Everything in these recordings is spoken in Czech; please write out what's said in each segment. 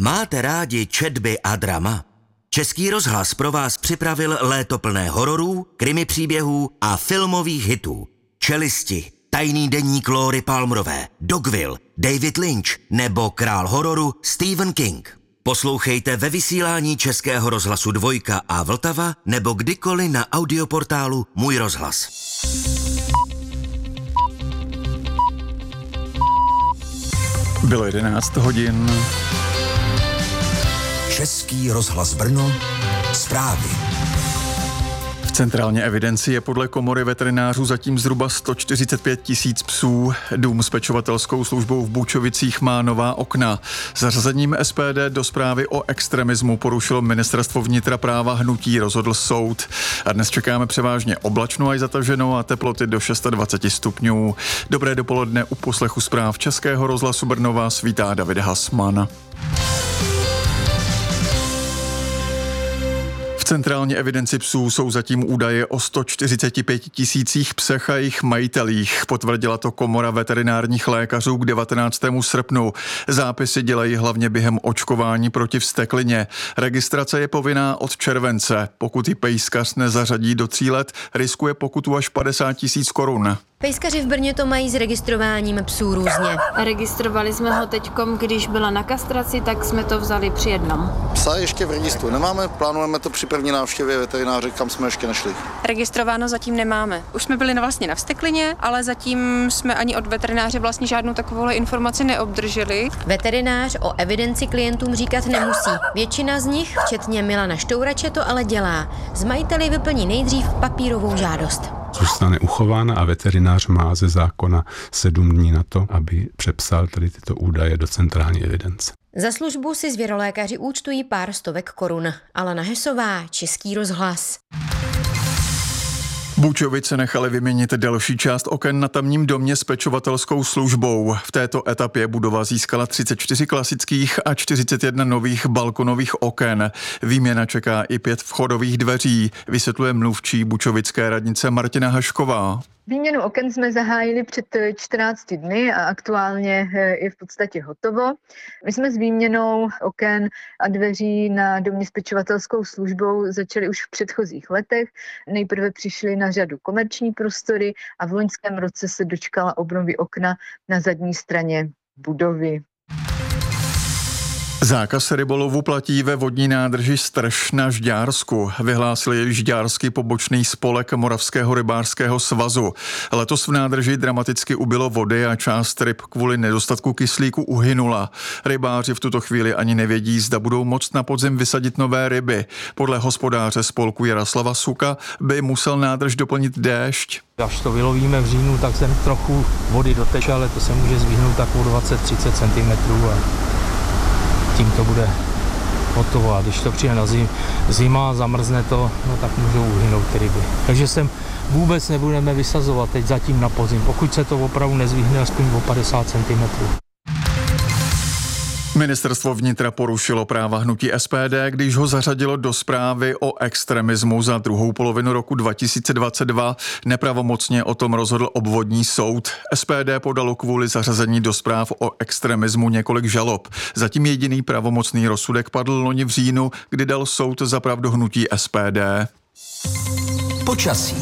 Máte rádi četby a drama? Český rozhlas pro vás připravil léto plné hororů, krimi příběhů a filmových hitů. Čelisti, Tajný deník Lóry Palmerové, Dogville, David Lynch nebo král hororu Stephen King. Poslouchejte ve vysílání Českého rozhlasu Dvojka a Vltava nebo kdykoliv na audioportálu Můj rozhlas. Bylo 11 hodin. Český rozhlas Brno, zprávy. V centrální evidenci je podle Komory veterinářů zatím zhruba 145 000 psů. Dům s pečovatelskou službou v Bučovicích má nová okna. Zařazením SPD do zprávy o extremismu porušilo ministerstvo vnitra práva hnutí, rozhodl soud. A dnes čekáme převážně oblačno a zataženo a teploty do 26 stupňů. Dobré dopoledne, u poslechu zpráv Českého rozhlasu Brno vás vítá David Hasman. V centrální evidenci psů jsou zatím údaje o 145 000 psech a jejich majitelích. Potvrdila to Komora veterinárních lékařů k 19. srpnu. Zápisy dělají hlavně během očkování proti vzteklině. Registrace je povinná od července. Pokud ji pejskař nezařadí do 3 let, riskuje pokutu až 50 000 korun. Pejskaři v Brně to mají s registrováním psů různě. Registrovali jsme ho teďkom, když byla na kastraci, tak jsme to vzali při jednom. Psa ještě v registru nemáme, plánujeme to při první návštěvě veterináře, kam jsme ještě nešli. Registrováno zatím nemáme. Už jsme byli vlastně na vzteklině, ale zatím jsme ani od veterináře vlastně žádnou takovou informaci neobdrželi. Veterinář o evidenci klientům říkat nemusí. Většina z nich, včetně Milana Štourače, to ale dělá. Z majiteli vyplní nejdřív papírovou žádost. Zůstane uchována a veterinář má ze zákona 7 dní na to, aby přepsal tady tyto údaje do centrální evidence. Za službu si zvěrolékaři účtují pár stovek korun. Alena Hesová, Český rozhlas. Bučovice nechali vyměnit další část oken na tamním domě s pečovatelskou službou. V této etapě budova získala 34 klasických a 41 nových balkonových oken. Výměna čeká i 5 vchodových dveří, vysvětluje mluvčí bučovické radnice Martina Hašková. Výměnu oken jsme zahájili před 14 dny a aktuálně je v podstatě hotovo. My jsme s výměnou oken a dveří na domě s pečovatelskou službou začali už v předchozích letech. Nejprve přišly na řadu komerční prostory a v loňském roce se dočkala obnovy okna na zadní straně budovy. Zákaz rybolovu platí ve vodní nádrži Strž na Žďársku. Vyhlásil jej Žďárský pobočný spolek Moravského rybářského svazu. Letos v nádrži dramaticky ubylo vody a část ryb kvůli nedostatku kyslíku uhynula. Rybáři v tuto chvíli ani nevědí, zda budou moct na podzim vysadit nové ryby. Podle hospodáře spolku Jaroslava Suka by musel nádrž doplnit déšť. Až to vylovíme v říjnu, tak sem trochu vody doteče, ale to se může zvýhnout tak o 20-30 cm a tím to bude hotovo. A když to přijde na zima, zamrzne to, no tak můžou uhynout ty ryby. Takže sem vůbec nebudeme vysazovat teď zatím na podzim, pokud se to opravdu nezvýhne aspoň o 50 cm. Ministerstvo vnitra porušilo práva hnutí SPD, když ho zařadilo do zprávy o extremismu za druhou polovinu roku 2022. Nepravomocně o tom rozhodl obvodní soud. SPD podalo kvůli zařazení do zpráv o extremismu několik žalob. Zatím jediný pravomocný rozsudek padl loni v říjnu, kdy dal soud za pravdu hnutí SPD. Počasí.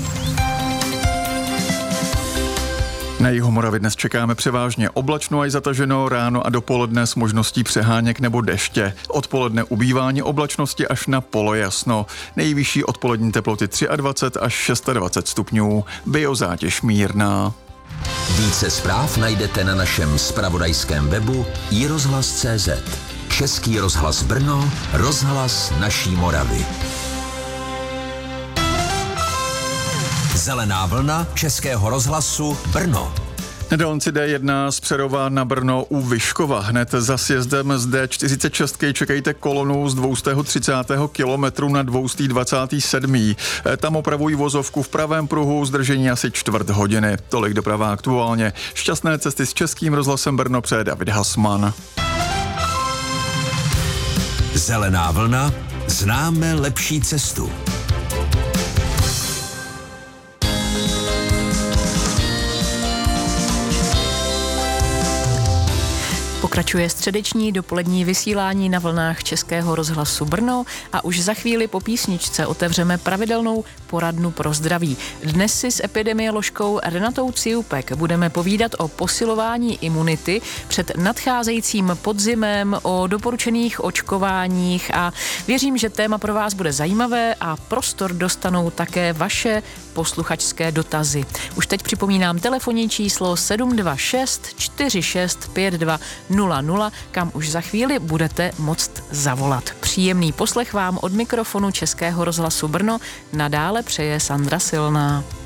Na Jihomoravě dnes čekáme převážně oblačno až zataženo, ráno a dopoledne s možností přeháněk nebo deště. Odpoledne ubývání oblačnosti až na polojasno. Nejvyšší odpolední teploty 23 až 26 stupňů. Biozátěž mírná. Více zpráv najdete na našem zpravodajském webu iRozhlas.cz. Český rozhlas Brno, rozhlas naší Moravy. Zelená vlna Českého rozhlasu Brno. Na dálnici D1 z Přerova na Brno u Vyškova. Hned za sjezdem z D46 čekejte kolonu z 230. kilometru na 227. Tam opravují vozovku v pravém pruhu, zdržení asi čtvrt hodiny. Tolik doprava aktuálně. Šťastné cesty s Českým rozhlasem Brno přeje David Hasman. Zelená vlna, známe lepší cestu. Pokračuje středeční dopolední vysílání na vlnách Českého rozhlasu Brno a už za chvíli po písničce otevřeme pravidelnou poradnu pro zdraví. Dnes si s epidemioložkou Renatou Ciupek budeme povídat o posilování imunity před nadcházejícím podzimem, o doporučených očkováních a věřím, že téma pro vás bude zajímavé a prostor dostanou také vaše posluchačské dotazy. Už teď připomínám telefonní číslo 726 46 52 00, kam už za chvíli budete moct zavolat. Příjemný poslech vám od mikrofonu Českého rozhlasu Brno nadále přeje Sandra Silná.